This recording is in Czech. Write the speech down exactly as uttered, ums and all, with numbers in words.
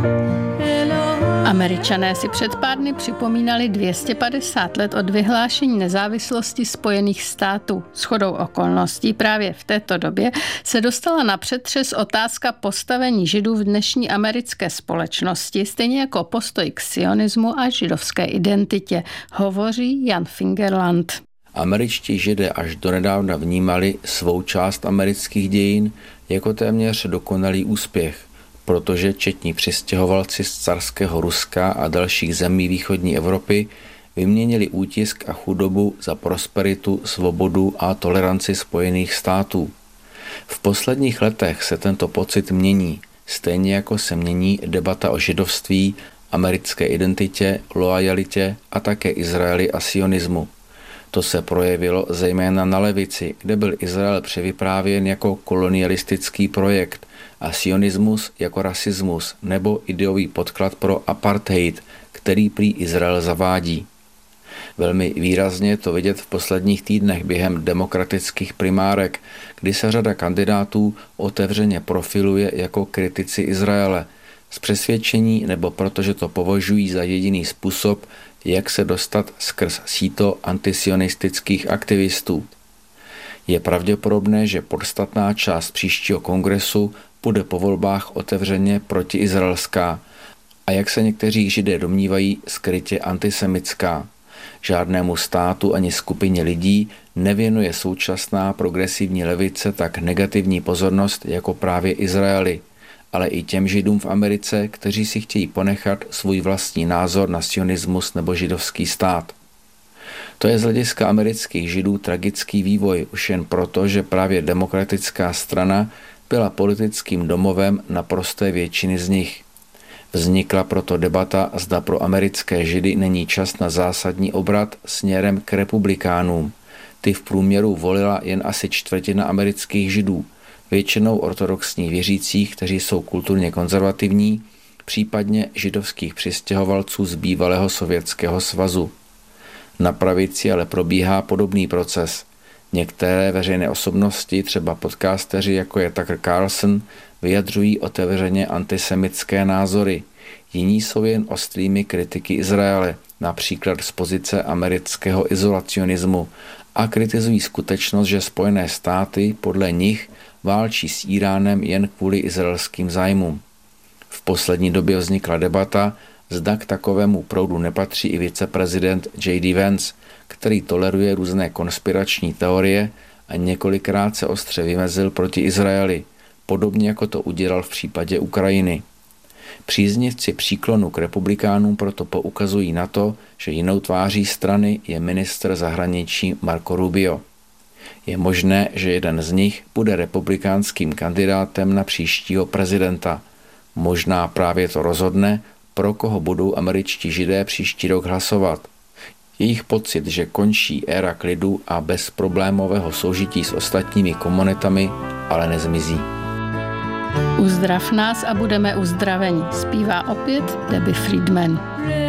Američané si před pár dny připomínali dvě stě padesát let od vyhlášení nezávislosti Spojených států. Shodou okolností právě v této době se dostala na přetřes otázka postavení Židů v dnešní americké společnosti, stejně jako postoj k sionismu a židovské identitě, hovoří Jan Fingerland. Američtí Židé až donedávna vnímali svou část amerických dějin jako téměř dokonalý úspěch, protože četní přistěhovalci z carského Ruska a dalších zemí východní Evropy vyměnili útisk a chudobu za prosperitu, svobodu a toleranci Spojených států. V posledních letech se tento pocit mění, stejně jako se mění debata o židovství, americké identitě, loajalitě a také Izraeli a sionismu. To se projevilo zejména na levici, kde byl Izrael převyprávěn jako kolonialistický projekt a sionismus jako rasismus nebo ideový podklad pro apartheid, který prý Izrael zavádí. Velmi výrazně to vidět v posledních týdnech během demokratických primárek, kdy se řada kandidátů otevřeně profiluje jako kritici Izraele, z přesvědčení nebo protože to považují za jediný způsob, jak se dostat skrz síto antisionistických aktivistů. Je pravděpodobné, že podstatná část příštího kongresu bude po volbách otevřeně protiizraelská a jak se někteří Židé domnívají, skrytě antisemitská. Žádnému státu ani skupině lidí nevěnuje současná progresivní levice tak negativní pozornost jako právě Izraeli, ale i těm Židům v Americe, kteří si chtějí ponechat svůj vlastní názor na sionismus nebo židovský stát. To je z hlediska amerických Židů tragický vývoj už jen proto, že právě demokratická strana byla politickým domovem naprosté většiny z nich. Vznikla proto debata, zda pro americké Židy není čas na zásadní obrat směrem k republikánům. Ty v průměru volila jen asi čtvrtina amerických Židů, většinou ortodoxních věřících, kteří jsou kulturně konzervativní, případně židovských přistěhovalců z bývalého Sovětského svazu. Na pravici ale probíhá podobný proces. Některé veřejné osobnosti, třeba podcasteři jako je Tucker Carlson, vyjadřují otevřeně antisemitské názory. Jiní jsou jen ostrými kritiky Izraele, například z pozice amerického izolacionismu, a kritizují skutečnost, že Spojené státy podle nich válčí s Íránem jen kvůli izraelským zájmům. V poslední době vznikla debata, zda k takovému proudu nepatří i viceprezident J D Vance, který toleruje různé konspirační teorie a několikrát se ostře vymezil proti Izraeli, podobně jako to udělal v případě Ukrajiny. Příznivci příklonu k republikánům proto poukazují na to, že jinou tváří strany je ministr zahraničí Marco Rubio. Je možné, že jeden z nich bude republikánským kandidátem na příštího prezidenta. Možná právě to rozhodne, pro koho budou američtí Židé příští rok hlasovat. Jejich pocit, že končí éra klidu a bezproblémového soužití s ostatními komunitami, ale nezmizí. Uzdrav nás a budeme uzdraveni, zpívá opět Debbie Friedman.